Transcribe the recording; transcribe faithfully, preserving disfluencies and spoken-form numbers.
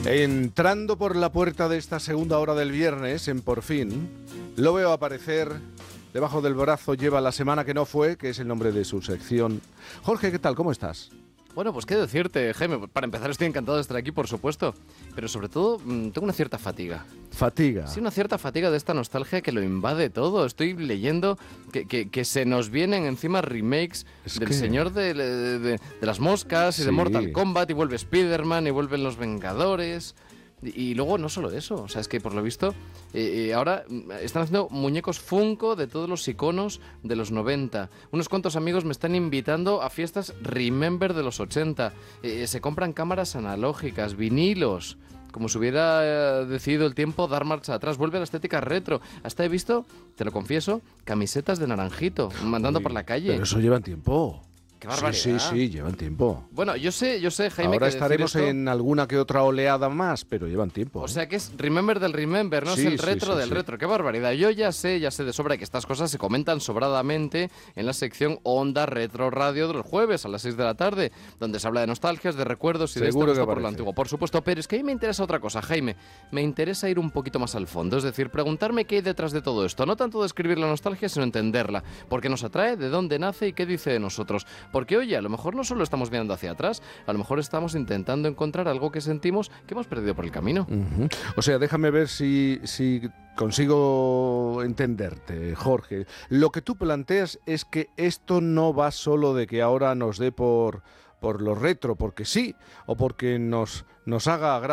Entrando por la puerta de esta segunda hora del viernes, en Por Fin, lo veo aparecer. Debajo del brazo lleva La semana que no fue, que es el nombre de su sección. Jorge, ¿qué tal? ¿Cómo estás? Bueno, pues qué decirte, Jaime. Para empezar, estoy encantado de estar aquí, por supuesto. Pero sobre todo, mmm, tengo una cierta fatiga. ¿Fatiga? Sí, una cierta fatiga de esta nostalgia que lo invade todo. Estoy leyendo que, que, que se nos vienen encima remakes es del que... Señor de, de, de, de las Moscas y sí. de Mortal Kombat, y vuelve Spider-Man y vuelven los Vengadores. Y luego no solo eso, o sea, es que por lo visto eh, eh, ahora están haciendo muñecos Funko de todos los iconos de los noventa. Unos cuantos amigos me están invitando a fiestas Remember de los ochenta. Eh, se compran cámaras analógicas, vinilos. Como si hubiera eh, decidido el tiempo dar marcha atrás. Vuelve a la estética retro. Hasta he visto, te lo confieso, camisetas de naranjito mandando Uy, por la calle. Pero eso lleva tiempo. ¡Qué barbaridad! Sí, sí, sí, llevan tiempo. Bueno, yo sé, yo sé, Jaime, ahora que estaremos esto... en alguna que otra oleada más, pero llevan tiempo. O sea que es Remember del Remember, no sí, es el retro sí, sí, del sí. retro. ¡Qué barbaridad! Yo ya sé, ya sé de sobra que estas cosas se comentan sobradamente en la sección Onda Retro Radio de los jueves a las seis de la tarde, donde se habla de nostalgias, de recuerdos y Seguro de este gusto que por lo antiguo. Por supuesto, pero es que a mí me interesa otra cosa, Jaime. Me interesa ir un poquito más al fondo, es decir, preguntarme qué hay detrás de todo esto. No tanto describir la nostalgia, sino entenderla. ¿Por qué nos atrae? ¿De dónde nace? ¿Y qué dice de nosotros? Porque, oye, a lo mejor no solo estamos viendo hacia atrás, a lo mejor estamos intentando encontrar algo que sentimos que hemos perdido por el camino. Uh-huh. O sea, déjame ver si, si consigo entenderte, Jorge. Lo que tú planteas es que esto no va solo de que ahora nos dé por, por lo retro, porque sí, o porque nos, nos haga gracia.